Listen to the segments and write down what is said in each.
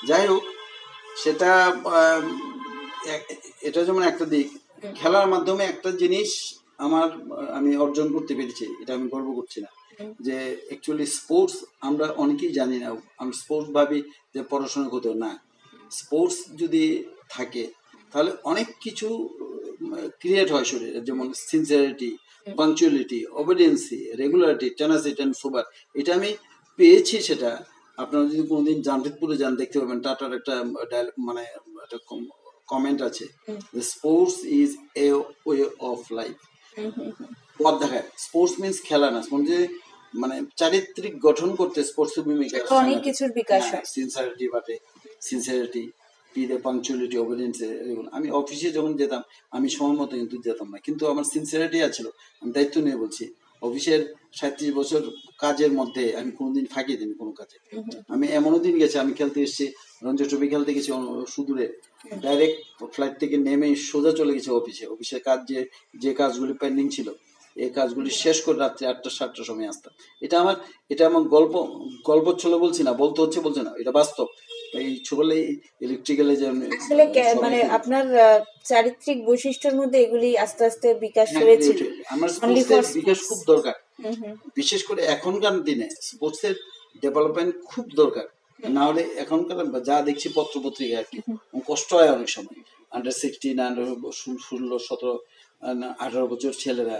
যাই হোক, সেটা আম, এটা যেমন একটা দিক। খেলার মাধ্যমে একটা জিনিস আমি অর্জন করতে পেরেছি, এটা আমি গর্ব করছি না, যে অ্যাকচুয়ালি স্পোর্টস আমরা অনেকেই জানি না। আমরা স্পোর্টস ভাবি যে পড়াশোনা করতে না। স্পোর্টস যদি থাকে তাহলে অনেক কিছু ক্রিয়েট হয় শরীরে, যেমন sincerity, punctuality, ওবিডিয়েন্সি, regularity, tenacity and সোবার। এটা আমি পেয়েছি। সেটা আপনারা যদি কোনোদিন জামশেদপুরে যান দেখতে পাবেন, টাটার একটা মানে একটা কমেন্ট আছে, sports is a way of life. পথ দেখায়। স্পোর্টস মিনস খেলা না, মানে চারিত্রিক গঠন করতে স্পোর্টসের ভূমিকা অনেক কিছুর বিকাশ হয়। সিনসিয়ারিটি বাটে, সিনসিয়ারিটি, পিডে পাংচুয়ালিটি, ওবিডিয়েন্স। আমি অফিসে যখন যেতাম আমি সময় মতো কিন্তু যেতাম না, কিন্তু আমার সিনসিয়ারিটি আছিল। আমি দায়িত্ব নিয়ে বলছি, অফিসের 37 বছর কাজের মধ্যে আমি কোনোদিন ফাঁকি দিইনি কোনো কাজে। আমি এমনও দিন গেছে, আমি খেলতে এসেছি, রঞ্জি ট্রফি খেলতে গেছি সুদূরে, ডাইরেক্ট ফ্লাইট থেকে নেমে সোজা চলে গেছে অফিসের কাজ, যে কাজগুলি পেন্ডিং ছিল এই কাজগুলি শেষ করে রাত্রে 8টা-7টার সময় আসতাম। এটা আমার গল্প ছিল বলছি না, বলছে না, এটা বাস্তব। এই ছোটবেলা ইলেকট্রিক্যালে যে আসলে মানে আপনার চারিত্রিক বৈশিষ্ট্যের মধ্যে এগুলি আস্তে আস্তে বিকাশ হয়েছিল। আমার স্পোর্টসের বিকাশ খুব দরকার, বিশেষ করে এখনকার দিনে স্পোর্টসের ডেভেলপমেন্ট খুব দরকার। না হলে এখনকার যা দেখছি পত্র পত্রিকা আর কি, কষ্ট হয় অনেক সময়। আন্ডার 16, 16, 17, 18 বছর ছেলেরা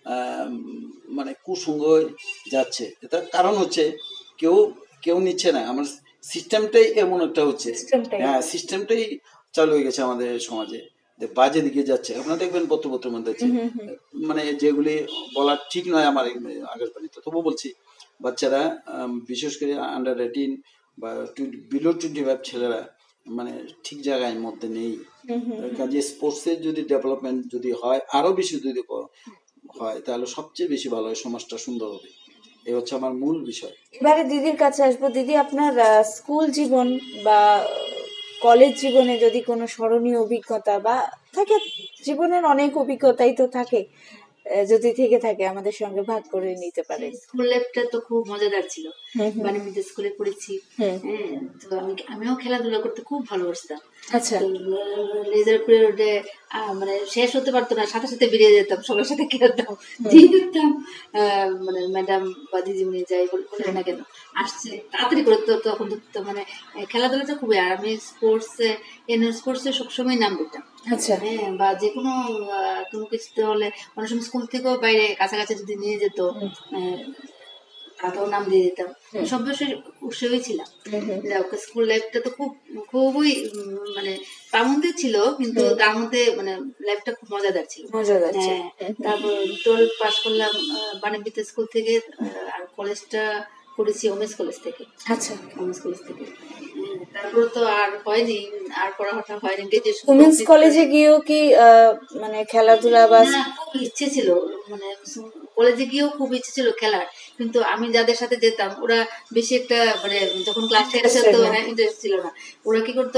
মানে কুসঙ্গ যাচ্ছে। তার কারণ হচ্ছে কেউ কেউ নিচ্ছে না। আমার সিস্টেমটাই এমন একটা হচ্ছে, হ্যাঁ সিস্টেমটাই চালু হয়ে গেছে আমাদের সমাজে, বাজে দিকে যাচ্ছে। আপনারা দেখবেন পত্রপত্রের মধ্যে মানে যেগুলি বলার ঠিক নয় আমার আকাশবাণীতে, তবু বলছি, বাচ্চারা বিশেষ করে আন্ডার 18 বা বিলো 25 ছেলেরা মানে ঠিক জায়গায় মধ্যে নেই। কাজে স্পোর্টসের যদি ডেভেলপমেন্ট যদি হয়, আরো বেশি যদি হয়, তাহলে সবচেয়ে বেশি ভালো হয়, সমাজটা সুন্দর হবে। এই হচ্ছে আমার মূল বিষয়। এবারে দিদির কাছে আসবো। দিদি, আপনার স্কুল জীবন বা কলেজ জীবনে যদি কোনো স্মরণীয় অভিজ্ঞতা বা থাকে, জীবনের অনেক অভিজ্ঞতাই তো থাকে, যদি থেকে থাকে আমাদের সঙ্গে ভাগ করে নিতে পারেন। স্কুল লাইফটা তো খুব মজাদার ছিল। বাণিজ্য স্কুলে পড়েছি, তো আমিও খেলাধুলা করতে খুব ভালোবাসতাম। আচ্ছা। লেজার পিরিয়ডে মানে শেষ হতে পারতো না, সাথে সাথে বেরিয়ে যেতাম, সবার সাথে খেলতাম। যেই দেখতাম মানে ম্যাডাম বা দিদিমণি যাই বলে না কেন আসছে, তাড়াতাড়ি করে তখন তো মানে খেলাধুলাটা খুবই। আর আমি স্পোর্টসে সবসময় নাম দিতাম। আচ্ছা। হ্যাঁ, বা যে কোনো কিছুতে হলে অনেক সময় স্কুল থেকেও বাইরে কাছাকাছি যদি নিয়ে যেত, তাতেও নাম দিয়ে দিতাম। সব বিষয়ে উৎসাহী ছিলাম। স্কুল লাইফটা তো খুবই মানে প্রাণবন্ত ছিল, কিন্তু তার মধ্যে মানে লাইফটা খুব মজাদার ছিল। হ্যাঁ, তারপর 12 পাস করলাম বাণিজ্য স্কুল থেকে, আর কলেজটা করেছি ওমেন্স কলেজ থেকে। আচ্ছা। ওমেন্স কলেজ থেকে তারপরে তো আর হয়নি, আর পড়াশোনা হয়নি। ওমেন্স কলেজে গিয়েও কি মানে খেলাধুলা বা খুব ইচ্ছে ছিল, মানে কলেজে গিয়েও খুব ইচ্ছে ছিল খেলার, কিন্তু আমি যাদের সাথে যেতাম ওরা বেশি একটা মানে যখন ক্লাস শেষ হতো ইন্টারেস্ট ছিল না। ওরা কি করতো,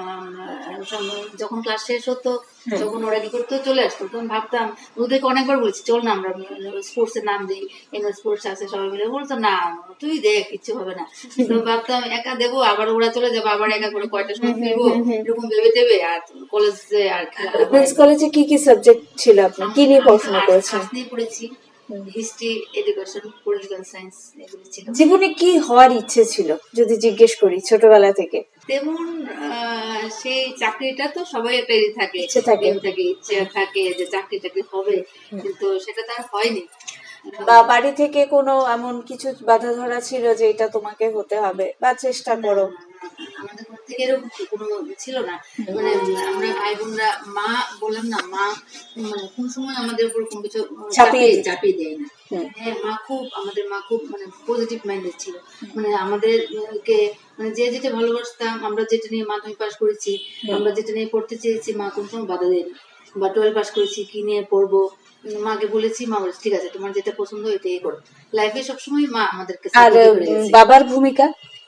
যখন ক্লাস শেষ হতো তখন ওরা কি করতো, চলে আসতো। তখন ভাবতাম, ওদেরকে অনেকবার বলেছি চল না আমরা স্পোর্টস এর নাম দিই, স্পোর্টস আছে সবাই মিলে। বলতো না তুই দেখ, কিচ্ছু হবে না। তো ভাবতাম একা দেবো, আবার ওরা চলে যাবো, আবার একা করে কয়টা সময় ফিরবো, এরকম ভেবে দেবে। আর কলেজে আর কলেজে কি কি সাবজেক্ট ছিল আপনার, কি নিয়ে পড়াশোনা করেছেন? নিয়ে পড়েছি, হিস্ট্রি, এডুকেশন, পলিটিক্যাল সায়েন্স, এগুলো ছিল। জীবনে কি হওয়ার ইচ্ছে ছিল যদি জিজ্ঞেস করি ছোটবেলা থেকে? তেমন সেই চাকরিটা তো সবাই একটা ইচ্ছে থাকে ইচ্ছে থাকে যে চাকরি হবে, কিন্তু সেটা তো আর হয়নি। বা বাড়ি থেকে কোনো এমন কিছু বাধা ধরা ছিল যে এটা তোমাকে হতে হবে বা চেষ্টা করো? আমাদের ঘর থেকে এরকম কোনো ছিল না। মানে আমরা ভাই বোনরা, মা বললাম না, মা মানে কোন সময় আমাদের উপর কোনো কিছু চাপিয়ে দেয় না। হ্যাঁ, আমাদের মা খুব মানে পজিটিভ মাইন্ডেড ছিল। মানে আমাদেরকে মানে যে যেটা ভালোবাসতাম, আমরা যেটা নিয়ে মাধ্যমিক পাস করেছি, আমরা যেটা নিয়ে পড়তে চেয়েছি, মা কোন সময় বাধা দেয়নি। বা 12 পাস করেছি, কি নিয়ে পড়বো, মাকে বলেছি, মা বলেছে ঠিক আছে, তোমার যেটা পছন্দ এটাই করো। লাইফে সবসময় মা আমাদেরকে। আর বাবার ভূমিকা?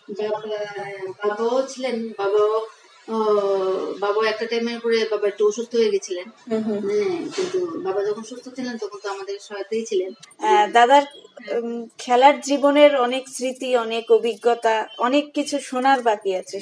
বাবাও ছিলেন, বাবা একটা টাইমের পরে বাবা একটু অসুস্থ হয়ে গেছিলেন। কিন্তু বাবা যখন সুস্থ ছিলেন তখন তো আমাদের সহায়তাই ছিলেন। দাদার খেলার জীবনের অনেক স্মৃতি, অনেক অভিজ্ঞতা, অনেক কিছু শোনার বাকি আছে।